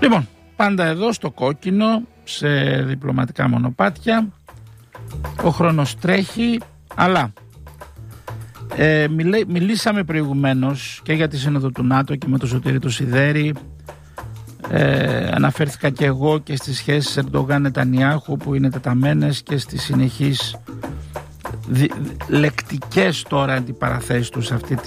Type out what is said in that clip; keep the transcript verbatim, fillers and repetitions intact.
Λοιπόν, πάντα εδώ στο κόκκινο, σε διπλωματικά μονοπάτια. Ο χρόνος τρέχει, αλλά ε, μιλέ, μιλήσαμε προηγουμένως και για τη Σύνοδο του ΝΑΤΟ και με τον Σωτήρη το Σιδέρη. Ε, αναφέρθηκα και εγώ και στις σχέσεις Ερντογάν-Νετανιάχου που είναι τεταμένες και στις συνεχείς δι, λεκτικές τώρα αντιπαραθέσεις τους σε αυτή